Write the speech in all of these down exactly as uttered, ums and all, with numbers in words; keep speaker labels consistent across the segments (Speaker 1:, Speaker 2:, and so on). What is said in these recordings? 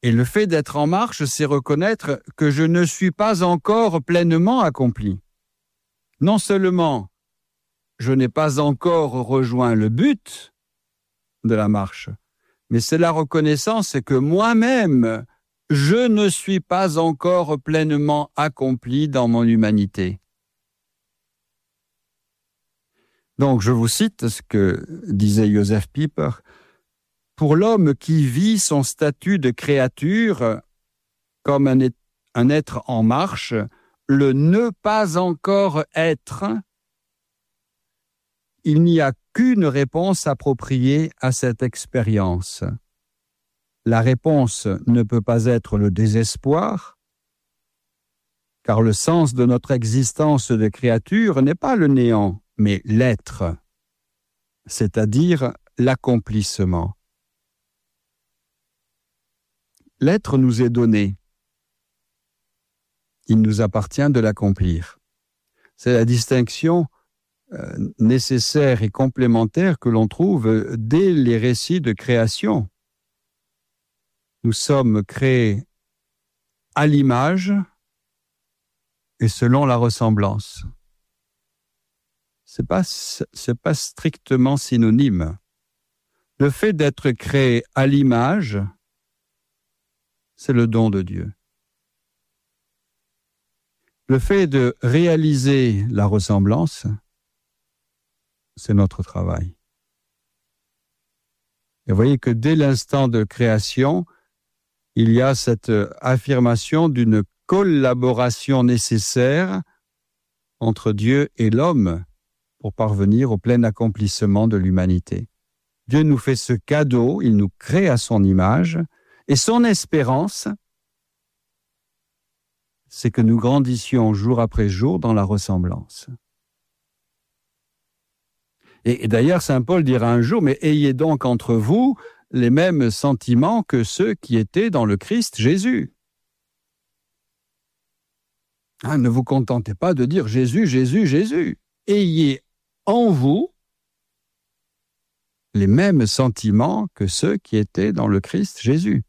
Speaker 1: Et le fait d'être en marche, c'est reconnaître que je ne suis pas encore pleinement accompli. Non seulement je n'ai pas encore rejoint le but de la marche, mais c'est la reconnaissance que moi-même, je ne suis pas encore pleinement accompli dans mon humanité. Donc, je vous cite ce que disait Josef Pieper. Pour l'homme qui vit son statut de créature comme un, un être en marche, le ne pas encore être, il n'y a qu'une réponse appropriée à cette expérience. La réponse ne peut pas être le désespoir, car le sens de notre existence de créature n'est pas le néant, mais l'être, c'est-à-dire l'accomplissement. L'être nous est donné. Il nous appartient de l'accomplir. C'est la distinction euh, nécessaire et complémentaire que l'on trouve dès les récits de création. Nous sommes créés à l'image et selon la ressemblance. C'est pas, c'est pas strictement synonyme. Le fait d'être créé à l'image, c'est le don de Dieu. Le fait de réaliser la ressemblance, c'est notre travail. Et vous voyez que dès l'instant de création, il y a cette affirmation d'une collaboration nécessaire entre Dieu et l'homme pour parvenir au plein accomplissement de l'humanité. Dieu nous fait ce cadeau, il nous crée à son image, et son espérance, c'est que nous grandissions jour après jour dans la ressemblance. Et, et d'ailleurs, saint Paul dira un jour, mais ayez donc entre vous les mêmes sentiments que ceux qui étaient dans le Christ Jésus. Hein, ne vous contentez pas de dire Jésus, Jésus, Jésus. Ayez en vous les mêmes sentiments que ceux qui étaient dans le Christ Jésus.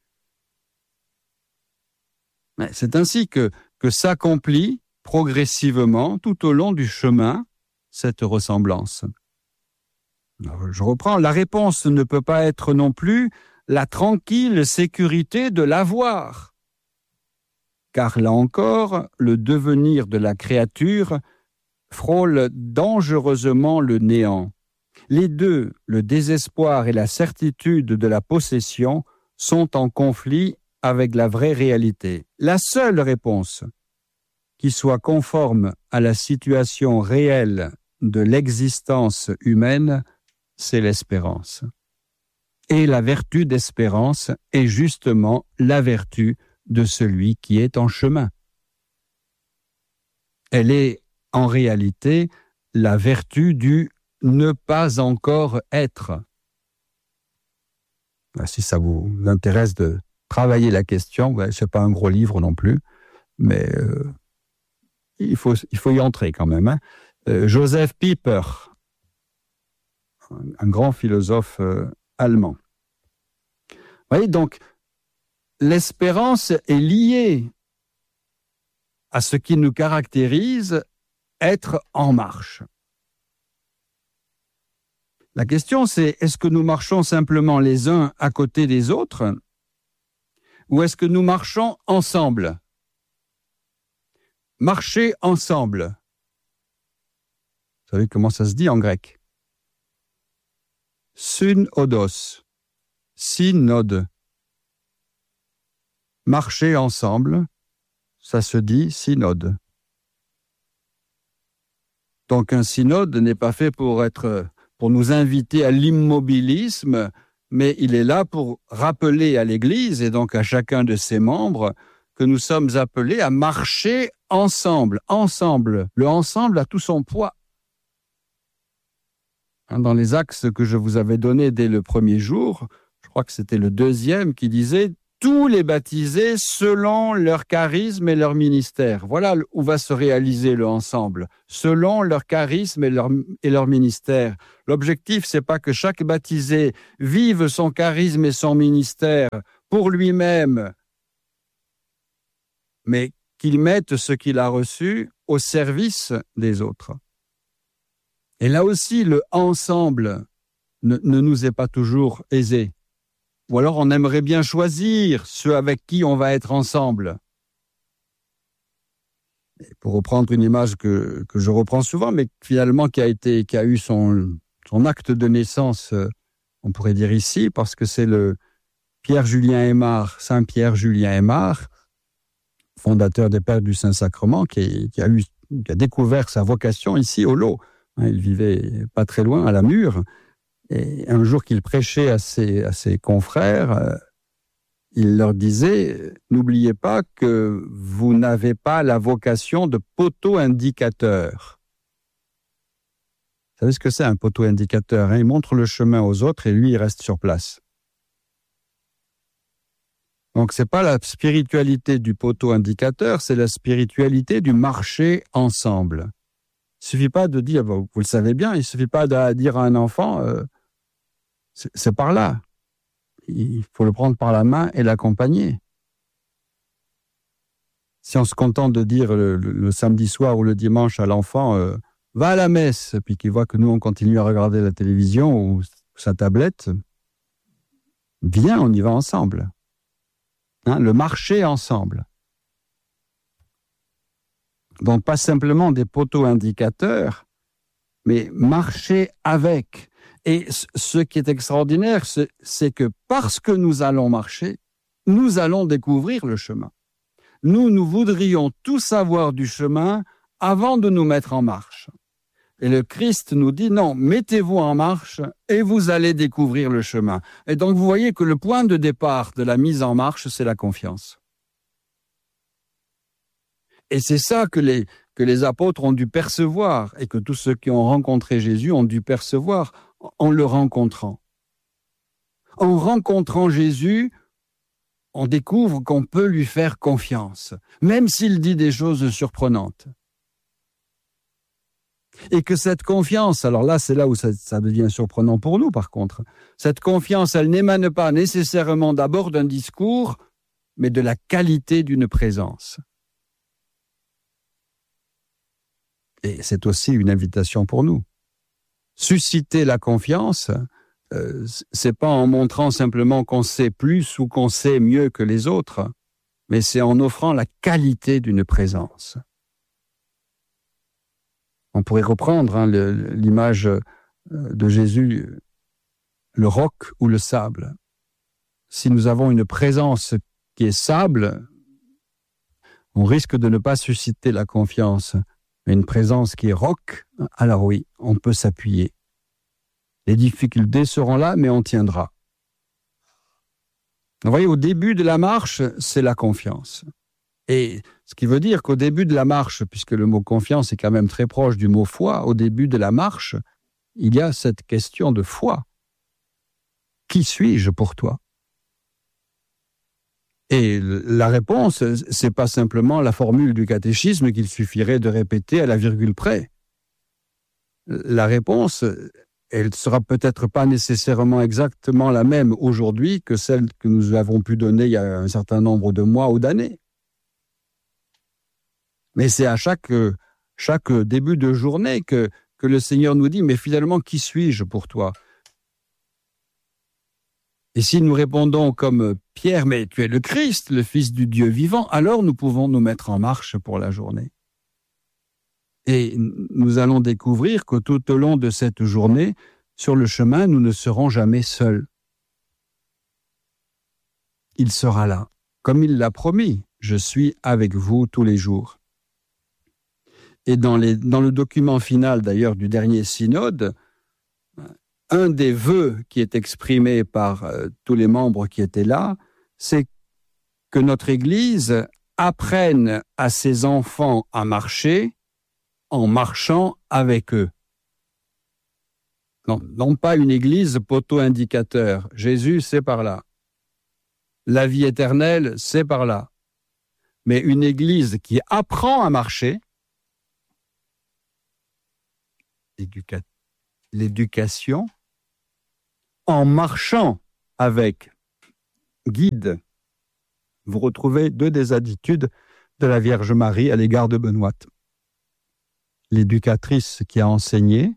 Speaker 1: C'est ainsi que, que s'accomplit progressivement tout au long du chemin cette ressemblance. Alors, je reprends, la réponse ne peut pas être non plus la tranquille sécurité de l'avoir. Car là encore, le devenir de la créature frôle dangereusement le néant. Les deux, le désespoir et la certitude de la possession, sont en conflit avec la vraie réalité. La seule réponse qui soit conforme à la situation réelle de l'existence humaine, c'est l'espérance. Et la vertu d'espérance est justement la vertu de celui qui est en chemin. Elle est en réalité la vertu du ne pas encore être. Si ça vous intéresse de travailler la question, ben, ce n'est pas un gros livre non plus, mais euh, il, faut, il faut y entrer quand même. Hein. Euh, Josef Pieper, un, un grand philosophe euh, allemand. Vous voyez, donc, l'espérance est liée à ce qui nous caractérise, être en marche. La question, c'est, est-ce que nous marchons simplement les uns à côté des autres, ou est-ce que nous marchons ensemble? Marcher ensemble. Vous savez comment ça se dit en grec? Synodos. Synode. Marcher ensemble, ça se dit synode. Donc un synode n'est pas fait pour être, pour nous inviter à l'immobilisme, mais il est là pour rappeler à l'Église et donc à chacun de ses membres que nous sommes appelés à marcher ensemble, ensemble. Le ensemble a tout son poids. Dans les axes que je vous avais donnés dès le premier jour, je crois que c'était le deuxième qui disait « tous les baptisés selon leur charisme et leur ministère ». Voilà où va se réaliser le ensemble, selon leur charisme et leur, et leur ministère. L'objectif, c'est pas que chaque baptisé vive son charisme et son ministère pour lui-même mais qu'il mette ce qu'il a reçu au service des autres. Et là aussi, le ensemble ne, ne nous est pas toujours aisé. Ou alors on aimerait bien choisir ceux avec qui on va être ensemble. Et pour reprendre une image que, que je reprends souvent, mais finalement qui a, été, qui a eu son, son acte de naissance, on pourrait dire ici, parce que c'est le Pierre-Julien Aymar, Saint-Pierre-Julien Aymar, fondateur des Pères du Saint-Sacrement, qui, qui, a eu, qui a découvert sa vocation ici au Lot. Il vivait pas très loin, à la Mure. Et un jour qu'il prêchait à ses, à ses confrères, euh, il leur disait « N'oubliez pas que vous n'avez pas la vocation de poteau indicateur. » Vous savez ce que c'est un poteau indicateur, hein? Il montre le chemin aux autres et lui, il reste sur place. Donc, ce n'est pas la spiritualité du poteau indicateur, c'est la spiritualité du marcher ensemble. Il ne suffit pas de dire, vous le savez bien, il ne suffit pas de dire à un enfant, euh, c'est, c'est par là. Il faut le prendre par la main et l'accompagner. Si on se contente de dire le, le, le samedi soir ou le dimanche à l'enfant, euh, va à la messe, puis qu'il voit que nous, on continue à regarder la télévision ou sa tablette, viens, on y va ensemble. Hein, le marcher ensemble. Donc, pas simplement des poteaux indicateurs, mais marcher avec. Et ce qui est extraordinaire, c'est, c'est que parce que nous allons marcher, nous allons découvrir le chemin. Nous, nous voudrions tout savoir du chemin avant de nous mettre en marche. Et le Christ nous dit, non, mettez-vous en marche et vous allez découvrir le chemin. Et donc, vous voyez que le point de départ de la mise en marche, c'est la confiance. Et c'est ça que les, que les apôtres ont dû percevoir et que tous ceux qui ont rencontré Jésus ont dû percevoir en le rencontrant. En rencontrant Jésus, on découvre qu'on peut lui faire confiance, même s'il dit des choses surprenantes. Et que cette confiance, alors là, c'est là où ça, ça devient surprenant pour nous, par contre. Cette confiance, elle n'émane pas nécessairement d'abord d'un discours, mais de la qualité d'une présence. Et c'est aussi une invitation pour nous. Susciter la confiance, euh, c'est pas en montrant simplement qu'on sait plus ou qu'on sait mieux que les autres, mais c'est en offrant la qualité d'une présence. On pourrait reprendre hein, le, l'image de Jésus, le roc ou le sable. Si nous avons une présence qui est sable, on risque de ne pas susciter la confiance. Mais une présence qui est roc, alors oui, on peut s'appuyer. Les difficultés seront là, mais on tiendra. Vous voyez, au début de la marche, c'est la confiance. Et ce qui veut dire qu'au début de la marche, puisque le mot confiance est quand même très proche du mot foi, au début de la marche, il y a cette question de foi. Qui suis-je pour toi ? Et la réponse, c'est pas simplement la formule du catéchisme qu'il suffirait de répéter à la virgule près. La réponse, elle sera peut-être pas nécessairement exactement la même aujourd'hui que celle que nous avons pu donner il y a un certain nombre de mois ou d'années. Mais c'est à chaque, chaque début de journée que, que le Seigneur nous dit, mais finalement, qui suis-je pour toi ? Et si nous répondons comme Pierre, mais tu es le Christ, le Fils du Dieu vivant, alors nous pouvons nous mettre en marche pour la journée. Et nous allons découvrir que tout au long de cette journée, sur le chemin, nous ne serons jamais seuls. Il sera là, comme il l'a promis, je suis avec vous tous les jours. Et dans, les, dans le document final d'ailleurs du dernier synode, un des vœux qui est exprimé par euh, tous les membres qui étaient là, c'est que notre Église apprenne à ses enfants à marcher en marchant avec eux. Non, non pas une Église poteau-indicateur. Jésus, c'est par là. La vie éternelle, c'est par là. Mais une Église qui apprend à marcher, éduca- l'éducation, en marchant avec guide, vous retrouvez deux des attitudes de la Vierge Marie à l'égard de Benoît. L'éducatrice qui a enseigné,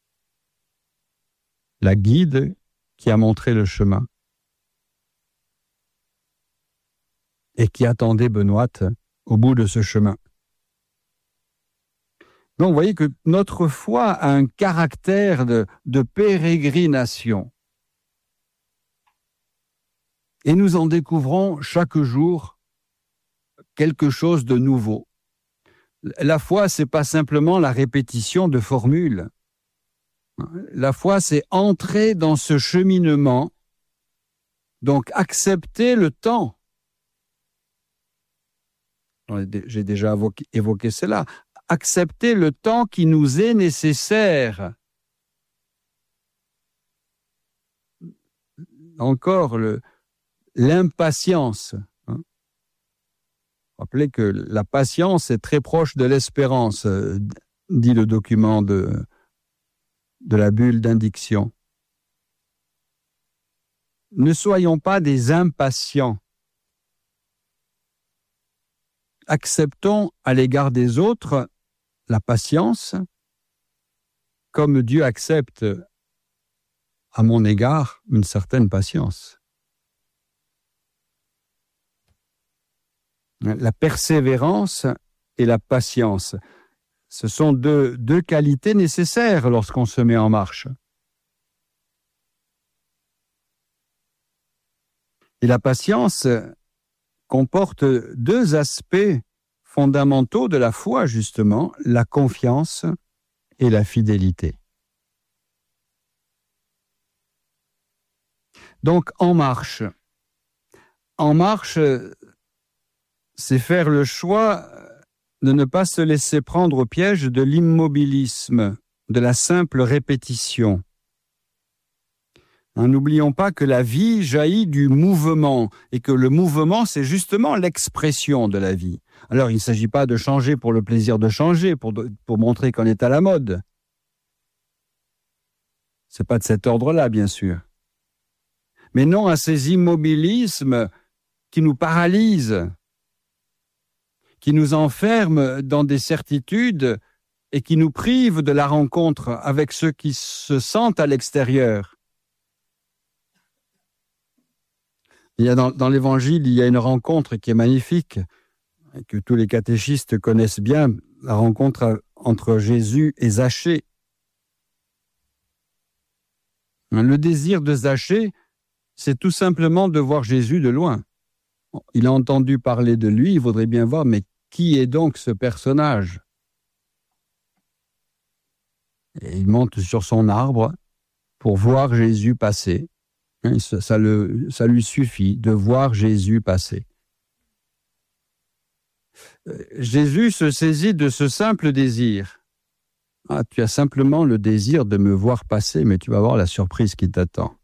Speaker 1: la guide qui a montré le chemin et qui attendait Benoît au bout de ce chemin. Donc, vous voyez que notre foi a un caractère de, de pérégrination. Et nous en découvrons chaque jour quelque chose de nouveau. La foi, ce n'est pas simplement la répétition de formules. La foi, c'est entrer dans ce cheminement, donc accepter le temps. J'ai déjà évoqué, évoqué cela. Accepter le temps qui nous est nécessaire. Encore le, l'impatience. Hein. Rappelez que la patience est très proche de l'espérance, dit le document de, de la bulle d'indiction. Ne soyons pas des impatients. Acceptons à l'égard des autres la patience, comme Dieu accepte à mon égard une certaine patience. La persévérance et la patience, ce sont deux, deux qualités nécessaires lorsqu'on se met en marche. Et la patience comporte deux aspects fondamentaux de la foi, justement, la confiance et la fidélité. Donc, en marche. En marche, c'est faire le choix de ne pas se laisser prendre au piège de l'immobilisme, de la simple répétition. N'oublions pas que la vie jaillit du mouvement et que le mouvement, c'est justement l'expression de la vie. Alors, il ne s'agit pas de changer pour le plaisir de changer, pour, de, pour montrer qu'on est à la mode. Ce n'est pas de cet ordre-là, bien sûr. Mais non à ces immobilismes qui nous paralysent, qui nous enferment dans des certitudes et qui nous privent de la rencontre avec ceux qui se sentent à l'extérieur. Il y a dans, dans l'Évangile, il y a une rencontre qui est magnifique, et que tous les catéchistes connaissent bien, la rencontre entre Jésus et Zachée. Le désir de Zachée, c'est tout simplement de voir Jésus de loin. Il a entendu parler de lui, il voudrait bien voir, mais qui est donc ce personnage? Et il monte sur son arbre pour voir Jésus passer. Ça, ça, le, ça lui suffit de voir Jésus passer. Jésus se saisit de ce simple désir. Ah, tu as simplement le désir de me voir passer, mais tu vas voir la surprise qui t'attend.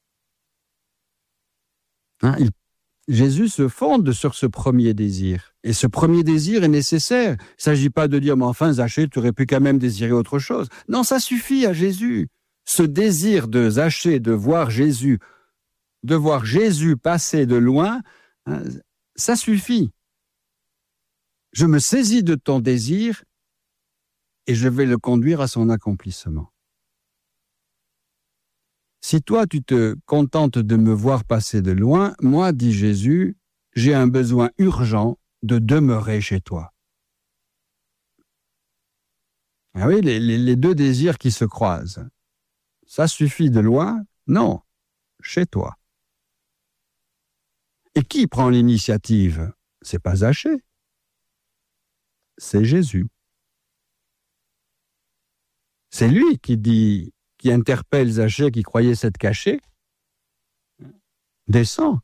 Speaker 1: Hein, il, Jésus se fonde sur ce premier désir. Et ce premier désir est nécessaire. Il ne s'agit pas de dire, mais enfin, Zachée, tu aurais pu quand même désirer autre chose. Non, ça suffit à Jésus. Ce désir de Zachée de voir Jésus, de voir Jésus passer de loin, hein, ça suffit. Je me saisis de ton désir et je vais le conduire à son accomplissement. Si toi, tu te contentes de me voir passer de loin, moi, dit Jésus, j'ai un besoin urgent de demeurer chez toi. Ah oui, les, les, les deux désirs qui se croisent. Ça suffit de loin? Non, chez toi. Et qui prend l'initiative? C'est pas Zachée. C'est Jésus. C'est lui qui dit, qui interpelle Zachée qui croyait s'être caché. Descends.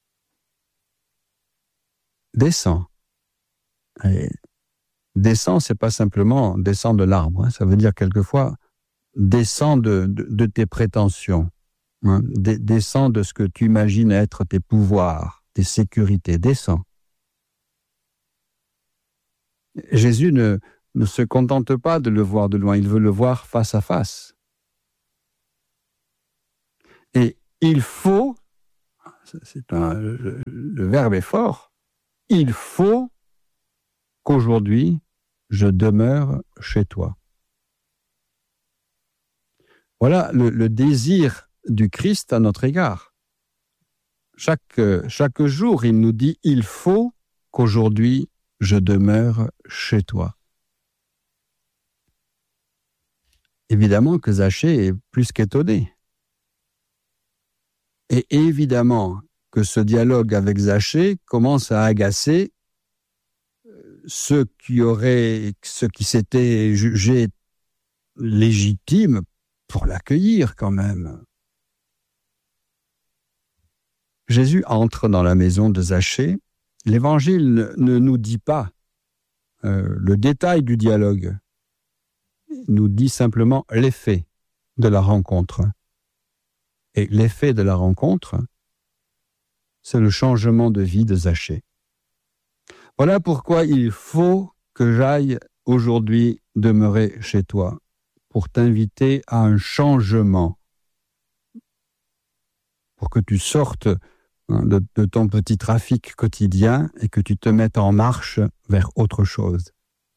Speaker 1: Descends. Et descends, c'est pas simplement descendre de l'arbre. Hein. Ça veut dire quelquefois descends de, de, de tes prétentions. Hein. Descends de ce que tu imagines être tes pouvoirs, tes sécurités. Descends. Jésus ne, ne se contente pas de le voir de loin, il veut le voir face à face. Et il faut, c'est un, le, le verbe est fort, il faut qu'aujourd'hui, je demeure chez toi. Voilà le, le désir du Christ à notre égard. Chaque, chaque jour, il nous dit, il faut qu'aujourd'hui, je demeure chez toi. Évidemment que Zachée est plus qu'étonné. Et évidemment que ce dialogue avec Zachée commence à agacer ceux qui auraient, ceux qui s'étaient jugés légitimes pour l'accueillir quand même. Jésus entre dans la maison de Zachée. L'Évangile ne nous dit pas euh, le détail du dialogue. Il nous dit simplement l'effet de la rencontre. Et l'effet de la rencontre, c'est le changement de vie de Zachée. Voilà pourquoi il faut que j'aille aujourd'hui demeurer chez toi, pour t'inviter à un changement, pour que tu sortes de, de ton petit trafic quotidien et que tu te mettes en marche vers autre chose.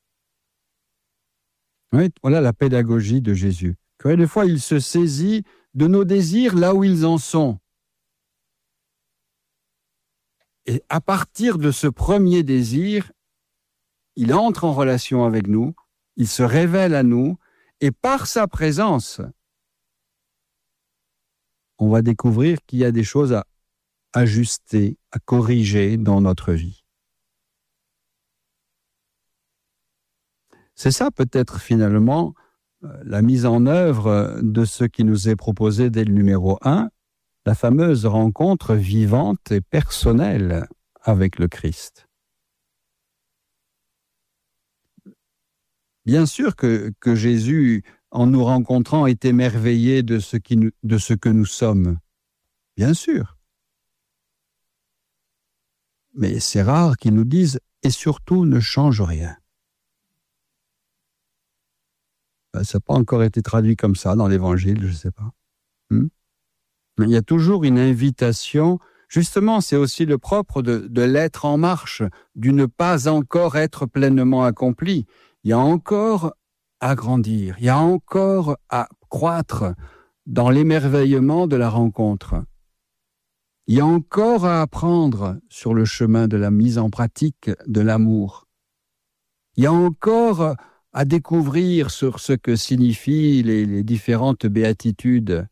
Speaker 1: Oui, voilà la pédagogie de Jésus. Des fois, il se saisit de nos désirs là où ils en sont. Et à partir de ce premier désir, il entre en relation avec nous, il se révèle à nous, et par sa présence, on va découvrir qu'il y a des choses à ajuster, à corriger dans notre vie. C'est ça peut-être finalement la mise en œuvre de ce qui nous est proposé dès le numéro un, la fameuse rencontre vivante et personnelle avec le Christ. Bien sûr que, que Jésus, en nous rencontrant, est émerveillé de ce, qui nous, de ce que nous sommes. Bien sûr. Mais c'est rare qu'il nous dise « et surtout ne change rien ». Ben, ça n'a pas encore été traduit comme ça dans l'Évangile, je ne sais pas. Hmm? Mais il y a toujours une invitation. Justement, c'est aussi le propre de, de l'être en marche, du ne pas encore être pleinement accompli. Il y a encore à grandir, il y a encore à croître dans l'émerveillement de la rencontre. Il y a encore à apprendre sur le chemin de la mise en pratique de l'amour. Il y a encore à découvrir sur ce que signifient les, les différentes béatitudes.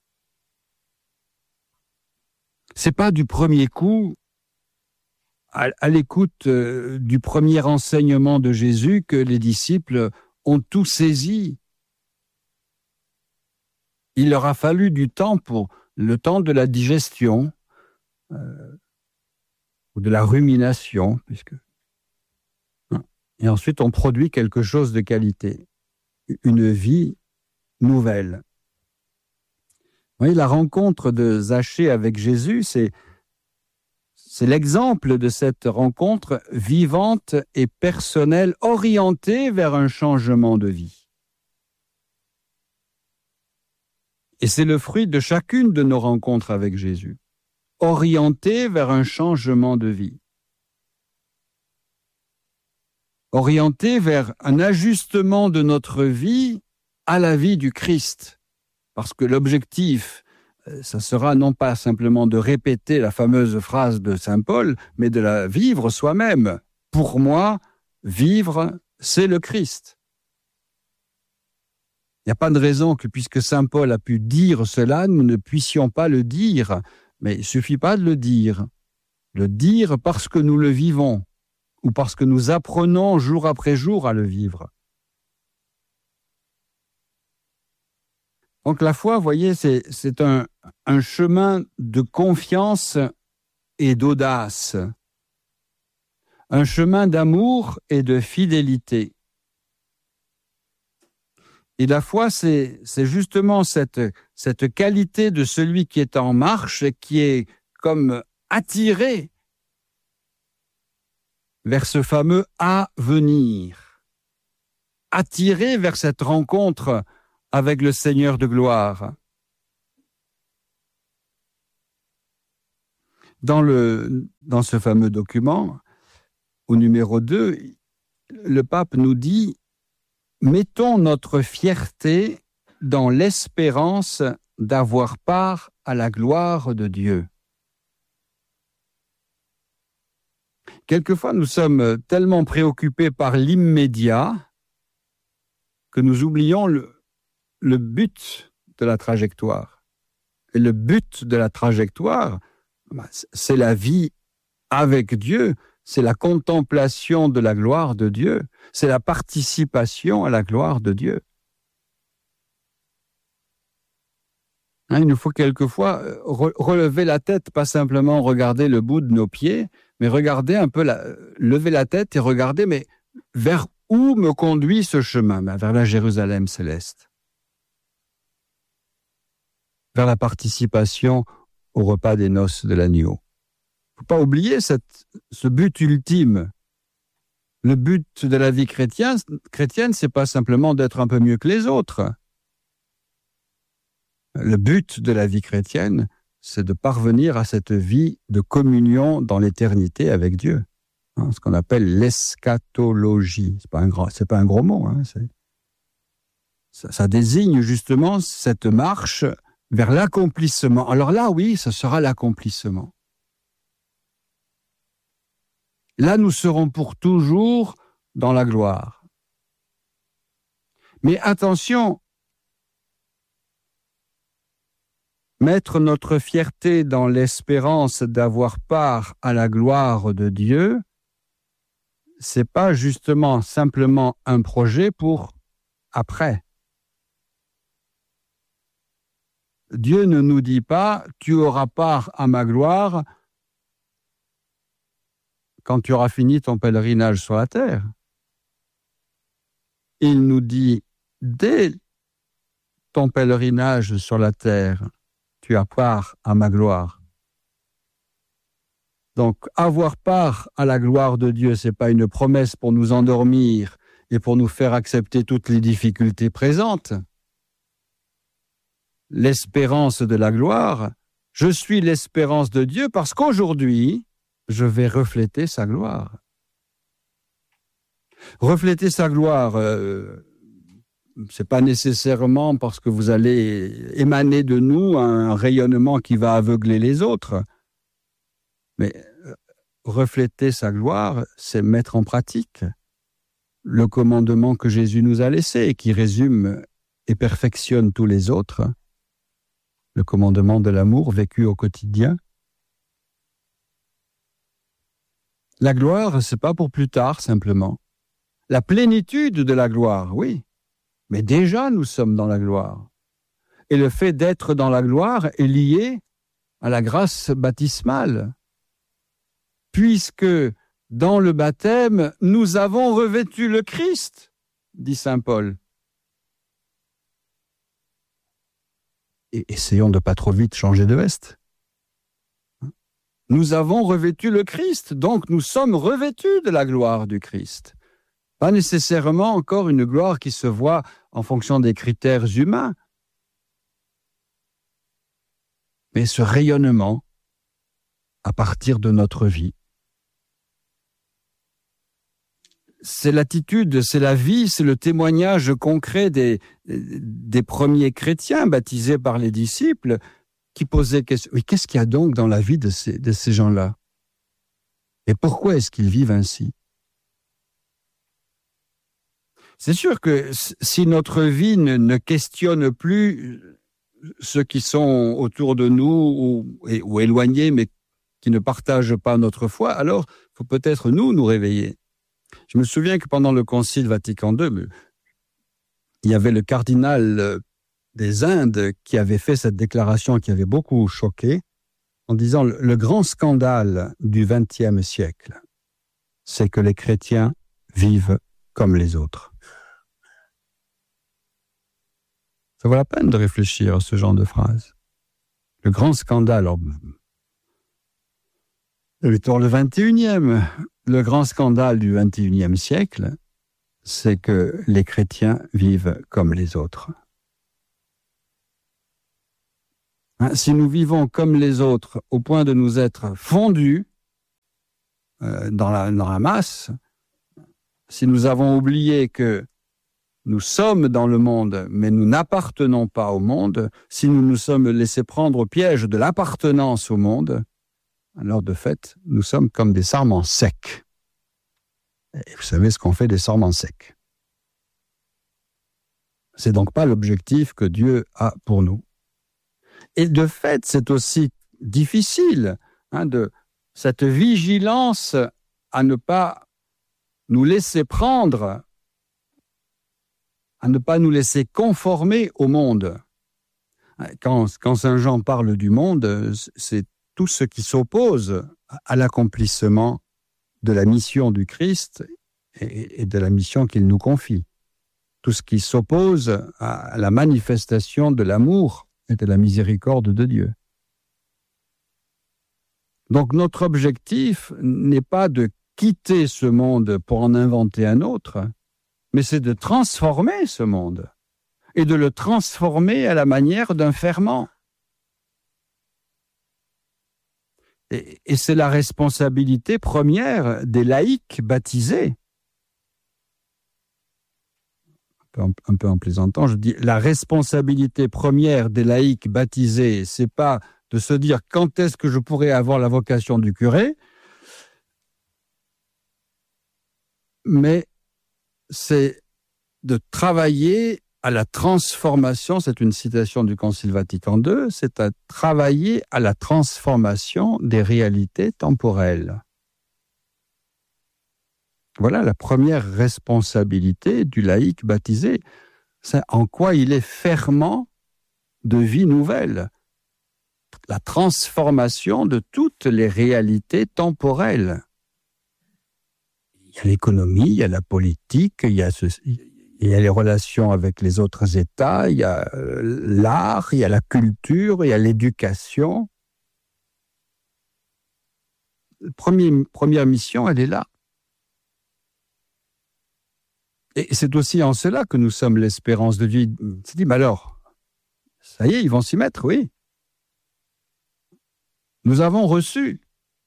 Speaker 1: C'est pas du premier coup, à, à l'écoute euh, du premier enseignement de Jésus, que les disciples ont tout saisi. Il leur a fallu du temps pour le temps de la digestion, euh, ou de la rumination, puisque et ensuite on produit quelque chose de qualité, une vie nouvelle. Vous voyez, la rencontre de Zachée avec Jésus, c'est, c'est l'exemple de cette rencontre vivante et personnelle, orientée vers un changement de vie. Et c'est le fruit de chacune de nos rencontres avec Jésus, orientée vers un changement de vie. Orienté vers un ajustement de notre vie à la vie du Christ. Parce que l'objectif, ça sera non pas simplement de répéter la fameuse phrase de saint Paul, mais de la vivre soi-même. Pour moi, vivre, c'est le Christ. Il n'y a pas de raison que, puisque saint Paul a pu dire cela, nous ne puissions pas le dire. Mais il ne suffit pas de le dire. Le dire parce que nous le vivons, ou parce que nous apprenons jour après jour à le vivre. Donc la foi, vous voyez, c'est, c'est un, un chemin de confiance et d'audace, un chemin d'amour et de fidélité. Et la foi, c'est, c'est justement cette, cette qualité de celui qui est en marche et qui est comme attiré vers ce fameux « à venir », attiré vers cette rencontre avec le Seigneur de gloire. Dans, le, dans ce fameux document, au numéro deux, le pape nous dit « Mettons notre fierté dans l'espérance d'avoir part à la gloire de Dieu. » Quelquefois, nous sommes tellement préoccupés par l'immédiat que nous oublions le, le but de la trajectoire. Et le but de la trajectoire, c'est la vie avec Dieu, c'est la contemplation de la gloire de Dieu, c'est la participation à la gloire de Dieu. Hein, il nous faut quelquefois re- relever la tête, pas simplement regarder le bout de nos pieds, mais regarder un peu, la, lever la tête et regarder, mais vers où me conduit ce chemin? Ben, vers la Jérusalem céleste. Vers la participation au repas des noces de l'agneau. Il ne faut pas oublier cette, ce but ultime. Le but de la vie chrétienne, chrétienne, c'est pas simplement d'être un peu mieux que les autres. Le but de la vie chrétienne, c'est de parvenir à cette vie de communion dans l'éternité avec Dieu. Hein, ce qu'on appelle l'eschatologie. C'est pas un grand, c'est pas un gros mot. Hein, c'est, ça, ça désigne justement cette marche vers l'accomplissement. Alors là, oui, ce sera l'accomplissement. Là, nous serons pour toujours dans la gloire. Mais attention, mettre notre fierté dans l'espérance d'avoir part à la gloire de Dieu, c'est pas justement simplement un projet pour après. Dieu ne nous dit pas « tu auras part à ma gloire » quand tu auras fini ton pèlerinage sur la terre. Il nous dit « dès ton pèlerinage sur la terre, tu as part à ma gloire. » Donc, avoir part à la gloire de Dieu, ce n'est pas une promesse pour nous endormir et pour nous faire accepter toutes les difficultés présentes. L'espérance de la gloire, je suis l'espérance de Dieu parce qu'aujourd'hui, je vais refléter sa gloire. Refléter sa gloire, euh, c'est pas nécessairement parce que vous allez émaner de nous un rayonnement qui va aveugler les autres. Mais euh, refléter sa gloire, c'est mettre en pratique le commandement que Jésus nous a laissé et qui résume et perfectionne tous les autres. Le commandement de l'amour vécu au quotidien. La gloire, c'est pas pour plus tard, simplement. La plénitude de la gloire, oui. Mais déjà, nous sommes dans la gloire. Et le fait d'être dans la gloire est lié à la grâce baptismale. Puisque dans le baptême, nous avons revêtu le Christ, dit saint Paul. Et essayons de pas trop vite changer de veste. Nous avons revêtu le Christ, donc nous sommes revêtus de la gloire du Christ. Pas nécessairement encore une gloire qui se voit en fonction des critères humains, mais ce rayonnement à partir de notre vie. C'est l'attitude, c'est la vie, c'est le témoignage concret des, des premiers chrétiens baptisés par les disciples qui posaient question. Oui, qu'est-ce qu'il y a donc dans la vie de ces, de ces gens-là? Et pourquoi est-ce qu'ils vivent ainsi? C'est sûr que si notre vie ne, ne questionne plus ceux qui sont autour de nous ou, ou éloignés, mais qui ne partagent pas notre foi, alors il faut peut-être nous nous réveiller. Je me souviens que pendant le Concile Vatican deux, il y avait le cardinal des Indes qui avait fait cette déclaration qui avait beaucoup choqué, en disant le, le grand scandale du vingtième siècle, c'est que les chrétiens vivent comme les autres. Ça vaut la peine de réfléchir à ce genre de phrase. Le grand scandale, alors, le vingt et unième, le grand scandale du vingt et unième siècle, c'est que les chrétiens vivent comme les autres. Hein, si nous vivons comme les autres au point de nous être fondus euh, dans, la, dans la masse, si nous avons oublié que nous sommes dans le monde, mais nous n'appartenons pas au monde, si nous nous sommes laissés prendre au piège de l'appartenance au monde, alors de fait, nous sommes comme des sarments secs. Et vous savez ce qu'on fait des sarments secs. C'est donc pas l'objectif que Dieu a pour nous. Et de fait, c'est aussi difficile, hein, de cette vigilance à ne pas nous laisser prendre, à ne pas nous laisser conformer au monde. Quand, quand Saint Jean parle du monde, c'est tout ce qui s'oppose à l'accomplissement de la mission du Christ et, et de la mission qu'il nous confie. Tout ce qui s'oppose à la manifestation de l'amour et de la miséricorde de Dieu. Donc notre objectif n'est pas de quitter ce monde pour en inventer un autre, mais c'est de transformer ce monde et de le transformer à la manière d'un ferment. Et, et c'est la responsabilité première des laïcs baptisés. Un peu, un peu en plaisantant, je dis la responsabilité première des laïcs baptisés, c'est pas de se dire quand est-ce que je pourrais avoir la vocation du curé, mais c'est de travailler à la transformation, c'est une citation du Concile Vatican deux, c'est à travailler à la transformation des réalités temporelles. Voilà la première responsabilité du laïc baptisé, c'est en quoi il est ferment de vie nouvelle. La transformation de toutes les réalités temporelles. Il y a l'économie, il y a la politique, il y a, ce, il y a les relations avec les autres États, il y a l'art, il y a la culture, il y a l'éducation. Première, première mission, elle est là. Et c'est aussi en cela que nous sommes l'espérance de Dieu. Il s'est dit, mais alors, ça y est, ils vont s'y mettre, oui. Nous avons reçu.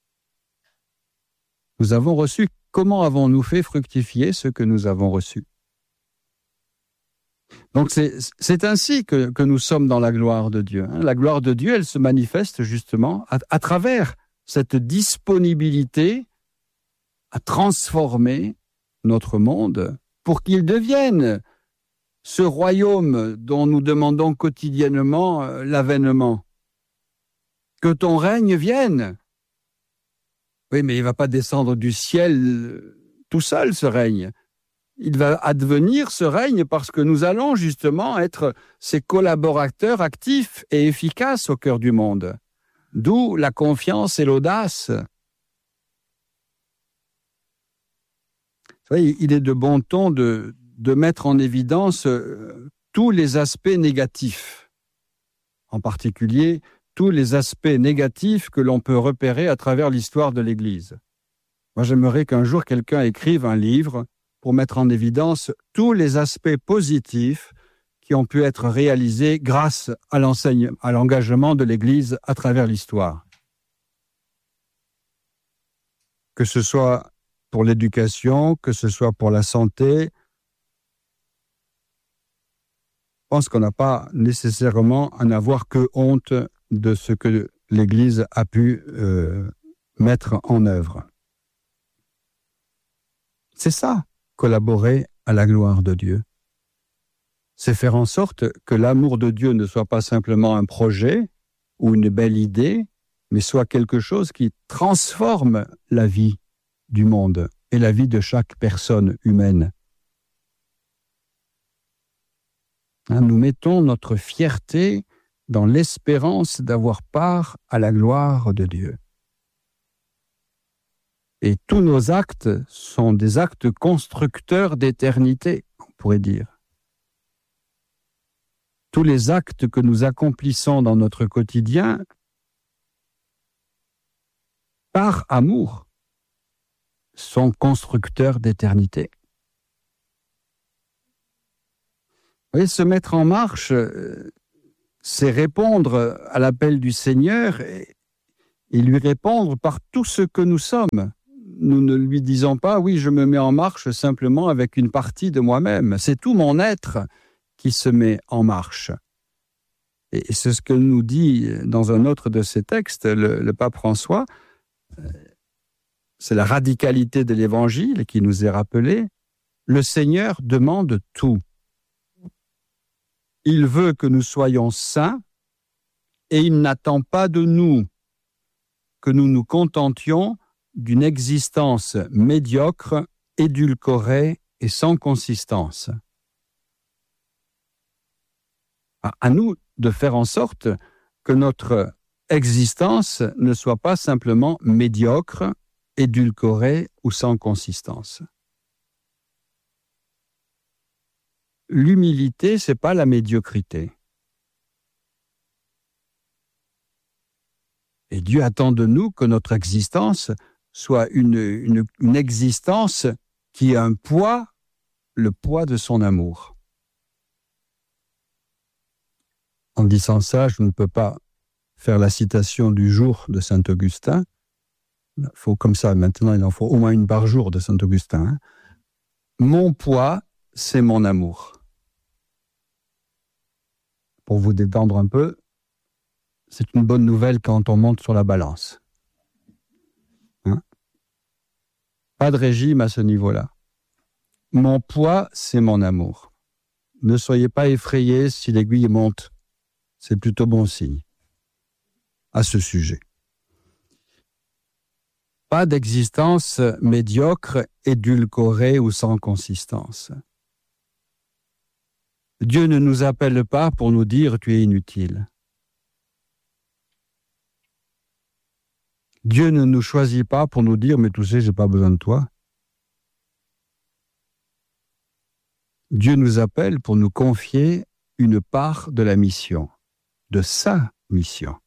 Speaker 1: Nous avons reçu. Comment avons-nous fait fructifier ce que nous avons reçu? Donc c'est, c'est ainsi que, que nous sommes dans la gloire de Dieu. La gloire de Dieu, elle se manifeste justement à, à travers cette disponibilité à transformer notre monde pour qu'il devienne ce royaume dont nous demandons quotidiennement l'avènement. Que ton règne vienne. Oui, mais il ne va pas descendre du ciel tout seul, ce règne. Il va advenir, ce règne, parce que nous allons justement être ses collaborateurs actifs et efficaces au cœur du monde. D'où la confiance et l'audace. Vous voyez, il est de bon ton de, de mettre en évidence euh, tous les aspects négatifs, en particulier tous les aspects négatifs que l'on peut repérer à travers l'histoire de l'Église. Moi, j'aimerais qu'un jour quelqu'un écrive un livre pour mettre en évidence tous les aspects positifs qui ont pu être réalisés grâce à l'enseigne, à l'engagement de l'Église à travers l'histoire. Que ce soit pour l'éducation, que ce soit pour la santé, je pense qu'on n'a pas nécessairement à n'avoir que honte de ce que l'Église a pu euh, mettre en œuvre. C'est ça, collaborer à la gloire de Dieu. C'est faire en sorte que l'amour de Dieu ne soit pas simplement un projet ou une belle idée, mais soit quelque chose qui transforme la vie du monde et la vie de chaque personne humaine. Hein, nous mettons notre fierté dans l'espérance d'avoir part à la gloire de Dieu. Et tous nos actes sont des actes constructeurs d'éternité, on pourrait dire. Tous les actes que nous accomplissons dans notre quotidien, par amour, sont constructeurs d'éternité. Vous voyez, se mettre en marche, c'est répondre à l'appel du Seigneur et, et lui répondre par tout ce que nous sommes. nous ne lui disons pas « oui, je me mets en marche simplement avec une partie de moi-même ». C'est tout mon être qui se met en marche. Et c'est ce que nous dit dans un autre de ses textes, le, le pape François. C'est la radicalité de l'Évangile qui nous est rappelée. Le Seigneur demande tout. Il veut que nous soyons saints et il n'attend pas de nous que nous nous contentions d'une existence médiocre, édulcorée et sans consistance. À, à nous de faire en sorte que notre existence ne soit pas simplement médiocre, édulcorée ou sans consistance. L'humilité, c'est pas la médiocrité. Et Dieu attend de nous que notre existence soit une, une, une existence qui a un poids, le poids de son amour. En disant ça, je ne peux pas faire la citation du jour de saint Augustin. Il faut comme ça, maintenant il en faut au moins une par jour de saint Augustin. Hein. Mon poids, c'est mon amour. Pour vous détendre un peu, c'est une bonne nouvelle quand on monte sur la balance. Hein? Pas de régime à ce niveau-là. Mon poids, c'est mon amour. Ne soyez pas effrayés si l'aiguille monte. C'est plutôt bon signe à ce sujet. Pas d'existence médiocre, édulcorée ou sans consistance. Dieu ne nous appelle pas pour nous dire « tu es inutile ». Dieu ne nous choisit pas pour nous dire « mais tu sais, j'ai pas besoin de toi ». Dieu nous appelle pour nous confier une part de la mission, de sa mission.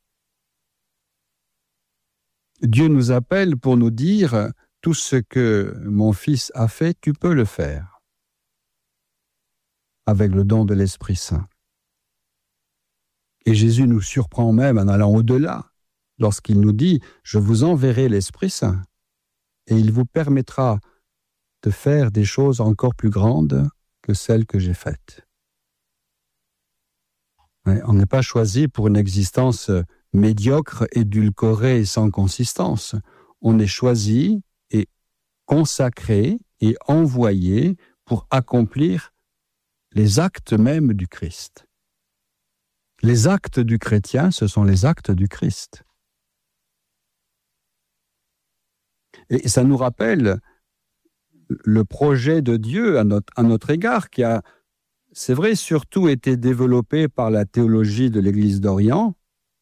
Speaker 1: Dieu nous appelle pour nous dire « tout ce que mon fils a fait, tu peux le faire » avec le don de l'Esprit Saint. Et Jésus nous surprend même en allant au-delà, lorsqu'il nous dit « je vous enverrai l'Esprit Saint et il vous permettra de faire des choses encore plus grandes que celles que j'ai faites. » On n'est pas choisi pour une existence médiocre, édulcorée et sans consistance. On est choisi et consacré et envoyé pour accomplir les actes mêmes du Christ. Les actes du chrétien, ce sont les actes du Christ. Et ça nous rappelle le projet de Dieu à notre, à notre égard, qui a, c'est vrai, surtout été développé par la théologie de l'Église d'Orient,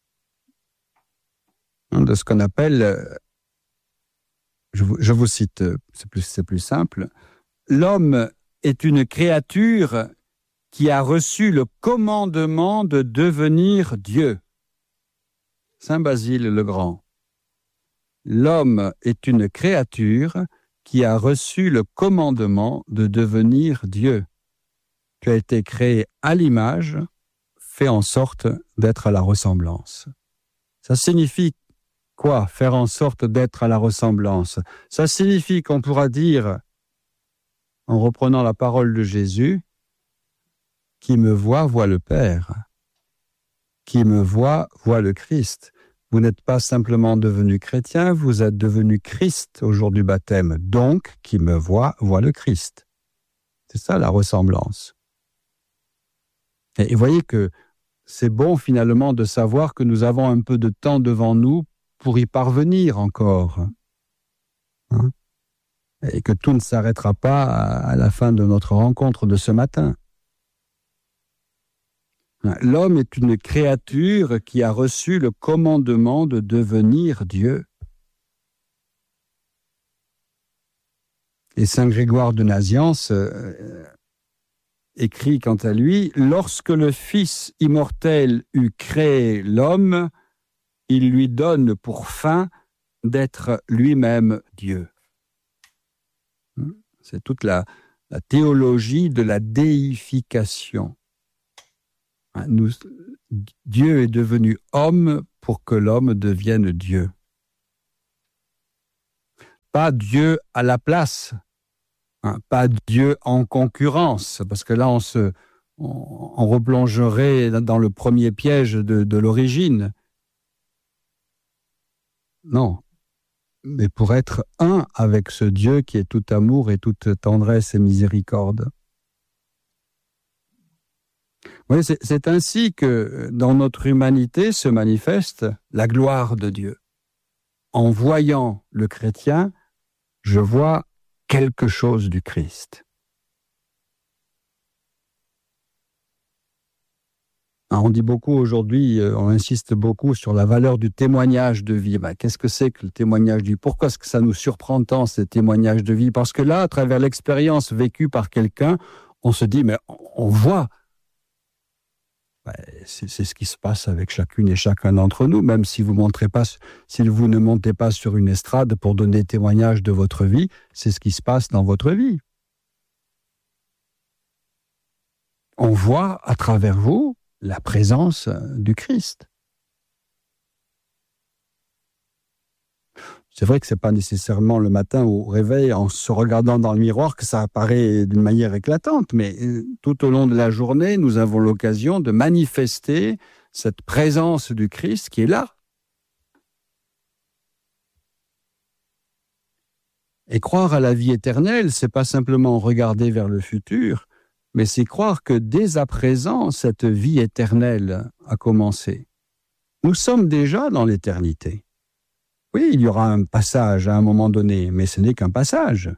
Speaker 1: de ce qu'on appelle, je vous, je vous cite, c'est plus, c'est plus simple, l'homme est une créature qui a reçu le commandement de devenir Dieu. Saint Basile le Grand. L'homme est une créature qui a reçu le commandement de devenir Dieu. Tu as été créé à l'image, fait en sorte d'être à la ressemblance. Ça signifie quoi, faire en sorte d'être à la ressemblance? Ça signifie qu'on pourra dire, en reprenant la parole de Jésus, « Qui me voit, voit le Père. Qui me voit, voit le Christ. » Vous n'êtes pas simplement devenu chrétien, vous êtes devenu Christ au jour du baptême. Donc, qui me voit, voit le Christ. C'est ça la ressemblance. Et, et voyez que c'est bon finalement de savoir que nous avons un peu de temps devant nous pour y parvenir encore. Hein? Et que tout ne s'arrêtera pas à, à la fin de notre rencontre de ce matin. L'homme est une créature qui a reçu le commandement de devenir Dieu. Et saint Grégoire de Nazianze euh, écrit quant à lui, « Lorsque le Fils immortel eut créé l'homme, il lui donne pour fin d'être lui-même Dieu. » C'est toute la, la théologie de la déification. Nous, Dieu est devenu homme pour que l'homme devienne Dieu. pas Dieu à la place, hein, pas Dieu en concurrence, parce que là, on, se, on, on replongerait dans le premier piège de, de l'origine. Non, mais pour être un avec ce Dieu qui est tout amour et toute tendresse et miséricorde. Oui, c'est, c'est ainsi que dans notre humanité se manifeste la gloire de Dieu. En voyant le chrétien, je vois quelque chose du Christ. On dit beaucoup aujourd'hui, on insiste beaucoup sur la valeur du témoignage de vie. Ben, qu'est-ce que c'est que le témoignage de vie? Pourquoi est-ce que ça nous surprend tant, ces témoignages de vie? Parce que là, à travers l'expérience vécue par quelqu'un, on se dit, mais on voit. Ben, c'est, c'est ce qui se passe avec chacune et chacun d'entre nous, même si vous montrez pas, si vous ne montez pas sur une estrade pour donner témoignage de votre vie, c'est ce qui se passe dans votre vie. On voit à travers vous la présence du Christ. C'est vrai que ce n'est pas nécessairement le matin au réveil, en se regardant dans le miroir, que ça apparaît d'une manière éclatante, mais tout au long de la journée, nous avons l'occasion de manifester cette présence du Christ qui est là. Et croire à la vie éternelle, ce n'est pas simplement regarder vers le futur, mais c'est croire que dès à présent, cette vie éternelle a commencé. Nous sommes déjà dans l'éternité. Oui, il y aura un passage à un moment donné, mais ce n'est qu'un passage.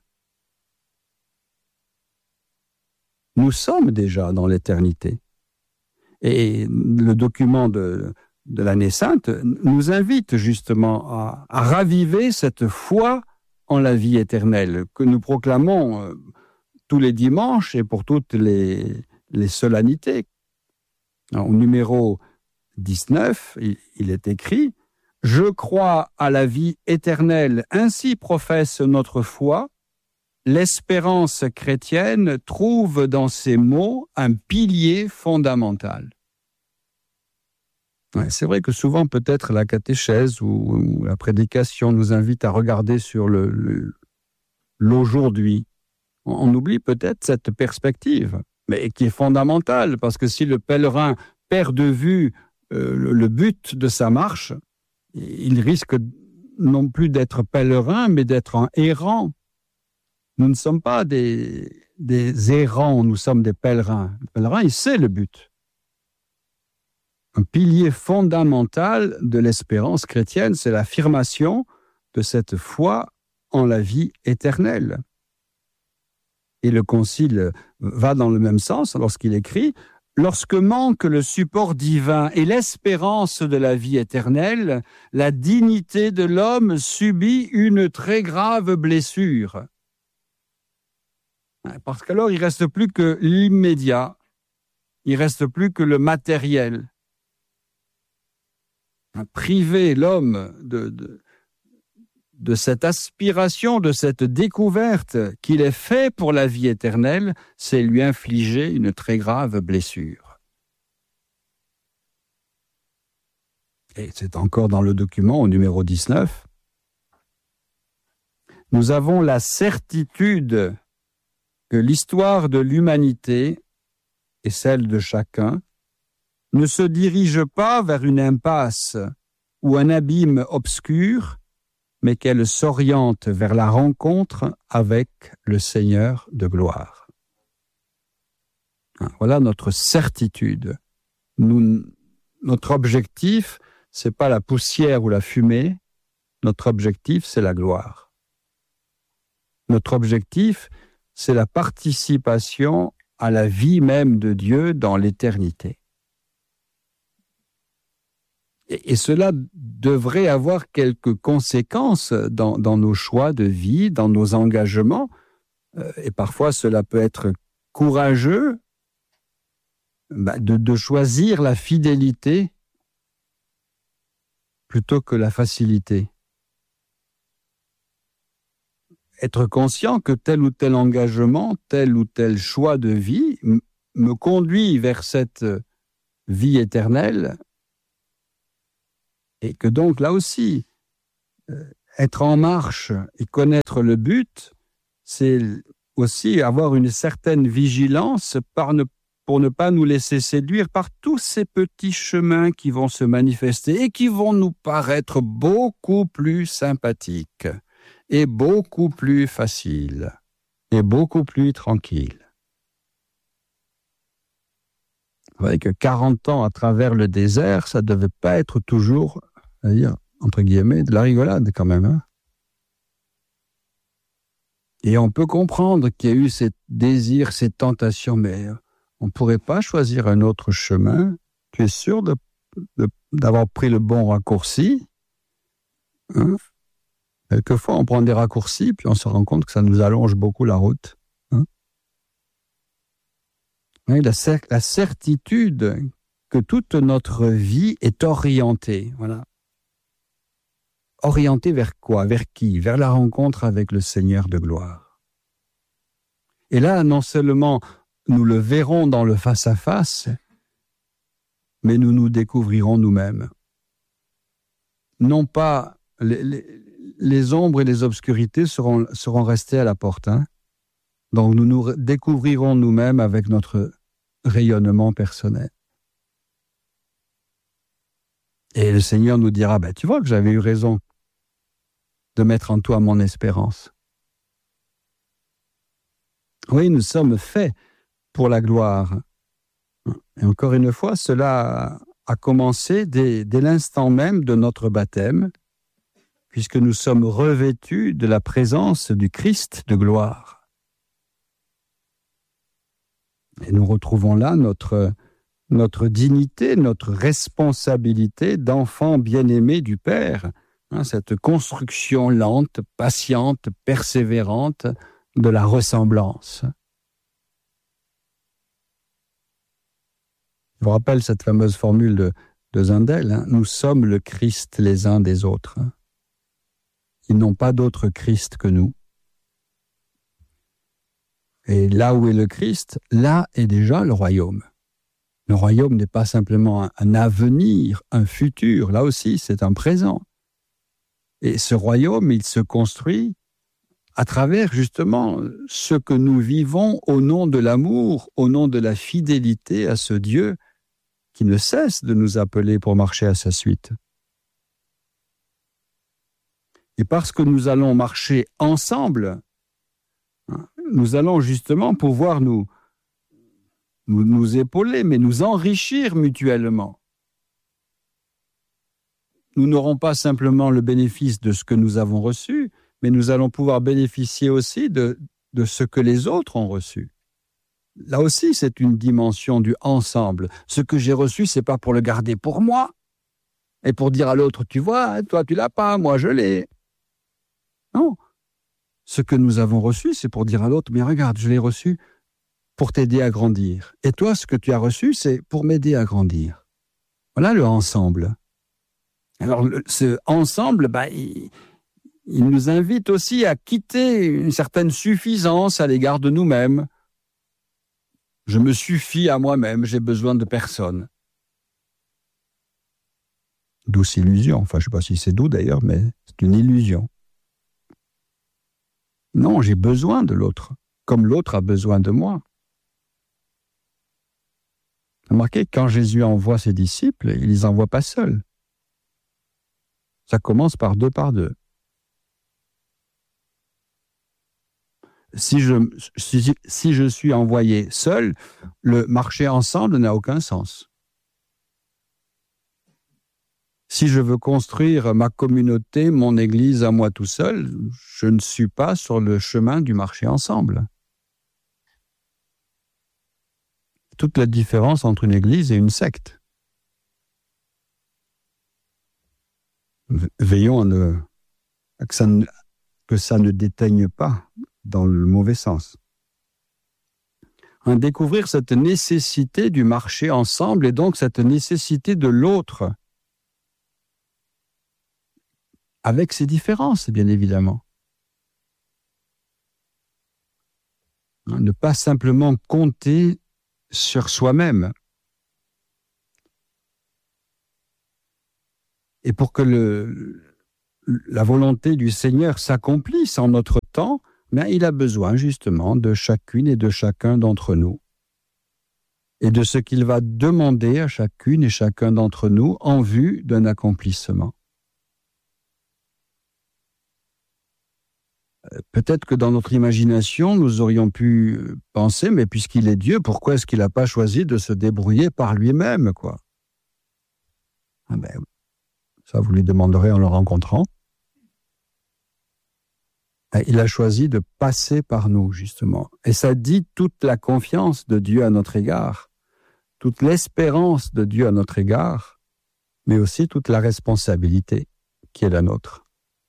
Speaker 1: Nous sommes déjà dans l'éternité. Et le document de, de l'année sainte nous invite justement à, à raviver cette foi en la vie éternelle que nous proclamons euh, tous les dimanches et pour toutes les, les solennités. Alors, au numéro dix-neuf, il, il est écrit « Je crois à la vie éternelle, ainsi professe notre foi. L'espérance chrétienne trouve dans ces mots un pilier fondamental. » Ouais, c'est vrai que souvent, peut-être, la catéchèse ou, ou la prédication nous invite à regarder sur le, le, l'aujourd'hui. On, on oublie peut-être cette perspective, mais qui est fondamentale, parce que si le pèlerin perd de vue euh, le, le but de sa marche, il risque non plus d'être pèlerin, mais d'être un errant. Nous ne sommes pas des, des errants, nous sommes des pèlerins. Le pèlerin, il sait le but. Un pilier fondamental de l'espérance chrétienne, c'est l'affirmation de cette foi en la vie éternelle. Et le Concile va dans le même sens lorsqu'il écrit « Lorsque manque le support divin et l'espérance de la vie éternelle, la dignité de l'homme subit une très grave blessure. » Parce qu'alors, il ne reste plus que l'immédiat, il ne reste plus que le matériel. Priver l'homme de, de, de cette aspiration, de cette découverte qu'il est fait pour la vie éternelle, c'est lui infliger une très grave blessure. Et c'est encore dans le document au numéro dix-neuf. Nous avons la certitude que l'histoire de l'humanité et celle de chacun ne se dirige pas vers une impasse ou un abîme obscur, mais qu'elle s'oriente vers la rencontre avec le Seigneur de gloire. Voilà notre certitude. Nous, notre objectif, ce n'est pas la poussière ou la fumée, notre objectif, c'est la gloire. Notre objectif, c'est la participation à la vie même de Dieu dans l'éternité. Et cela devrait avoir quelques conséquences dans, dans nos choix de vie, dans nos engagements. Et parfois, cela peut être courageux bah, de, de choisir la fidélité plutôt que la facilité. Être conscient que tel ou tel engagement, tel ou tel choix de vie m- me conduit vers cette vie éternelle. Et que donc, là aussi, euh, être en marche et connaître le but, c'est aussi avoir une certaine vigilance par ne, pour ne pas nous laisser séduire par tous ces petits chemins qui vont se manifester et qui vont nous paraître beaucoup plus sympathiques et beaucoup plus faciles et beaucoup plus tranquilles. Vous voyez que quarante ans à travers le désert, ça ne devait pas être toujours, c'est-à-dire, entre guillemets, de la rigolade quand même. Hein. Et on peut comprendre qu'il y a eu ces désirs, ces tentations, mais on ne pourrait pas choisir un autre chemin. Tu es sûr de, de, d'avoir pris le bon raccourci? Hein? Quelquefois, on prend des raccourcis, puis on se rend compte que ça nous allonge beaucoup la route. Hein? Oui, la, cer- la certitude que toute notre vie est orientée. Voilà. Orientée vers quoi? Vers qui? Vers la rencontre avec le Seigneur de gloire. Et là, non seulement nous le verrons dans le face-à-face, mais nous nous découvrirons nous-mêmes. Non pas les, les, les ombres et les obscurités seront, seront restées à la porte. Hein? Donc nous nous découvrirons nous-mêmes avec notre rayonnement personnel. Et le Seigneur nous dira, bah, tu vois que j'avais eu raison de mettre en toi mon espérance. Oui, nous sommes faits pour la gloire. Et encore une fois, cela a commencé dès, dès l'instant même de notre baptême, puisque nous sommes revêtus de la présence du Christ de gloire. Et nous retrouvons là notre, notre dignité, notre responsabilité d'enfants bien-aimés du Père, hein, cette construction lente, patiente, persévérante de la ressemblance. Je vous rappelle cette fameuse formule de, de Zundel, hein, nous sommes le Christ les uns des autres. Hein. Ils n'ont pas d'autre Christ que nous. Et là où est le Christ, là est déjà le royaume. Le royaume n'est pas simplement un, un avenir, un futur, là aussi c'est un présent. Et ce royaume, il se construit à travers justement ce que nous vivons au nom de l'amour, au nom de la fidélité à ce Dieu qui ne cesse de nous appeler pour marcher à sa suite. Et parce que nous allons marcher ensemble, nous allons justement pouvoir nous, nous, nous épauler, mais nous enrichir mutuellement. Nous n'aurons pas simplement le bénéfice de ce que nous avons reçu, mais nous allons pouvoir bénéficier aussi de, de ce que les autres ont reçu. Là aussi, c'est une dimension du ensemble. Ce que j'ai reçu, c'est pas pour le garder pour moi et pour dire à l'autre, tu vois, toi tu l'as pas, moi je l'ai. Non. Ce que nous avons reçu, c'est pour dire à l'autre, mais regarde, je l'ai reçu pour t'aider à grandir. Et toi, ce que tu as reçu, c'est pour m'aider à grandir. Voilà le ensemble. Alors, le, ce ensemble, bah, il, il nous invite aussi à quitter une certaine suffisance à l'égard de nous-mêmes. Je me suffis à moi-même, j'ai besoin de personne. Douce illusion. Enfin, je ne sais pas si c'est doux d'ailleurs, mais c'est une illusion. Non, j'ai besoin de l'autre, comme l'autre a besoin de moi. Remarquez, quand Jésus envoie ses disciples, il ne les envoie pas seuls. Ça commence par deux par deux. Si je, si, si je suis envoyé seul, le marcher ensemble n'a aucun sens. Si je veux construire ma communauté, mon église à moi tout seul, je ne suis pas sur le chemin du marcher ensemble. Toute la différence entre une église et une secte. Veillons à ne, à que, ça ne, que ça ne déteigne pas dans le mauvais sens. À découvrir cette nécessité du marcher ensemble et donc cette nécessité de l'autre, avec ses différences, bien évidemment. Ne pas simplement compter sur soi-même. Et pour que le, la volonté du Seigneur s'accomplisse en notre temps, mais il a besoin justement de chacune et de chacun d'entre nous et de ce qu'il va demander à chacune et chacun d'entre nous en vue d'un accomplissement. Peut-être que dans notre imagination, nous aurions pu penser, mais puisqu'il est Dieu, pourquoi est-ce qu'il n'a pas choisi de se débrouiller par lui-même, quoi? Ah ben, ça, vous lui demanderez en le rencontrant. Il a choisi de passer par nous, justement. Et ça dit toute la confiance de Dieu à notre égard, toute l'espérance de Dieu à notre égard, mais aussi toute la responsabilité qui est la nôtre.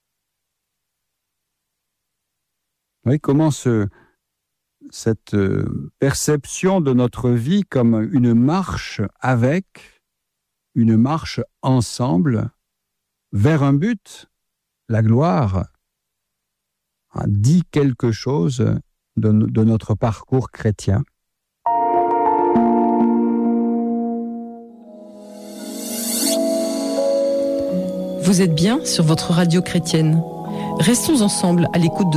Speaker 1: Vous voyez comment ce, cette perception de notre vie comme une marche avec, une marche ensemble vers un but, la gloire, dit quelque chose de, de notre parcours chrétien.
Speaker 2: Vous êtes bien sur votre radio chrétienne. Restons ensemble à l'écoute de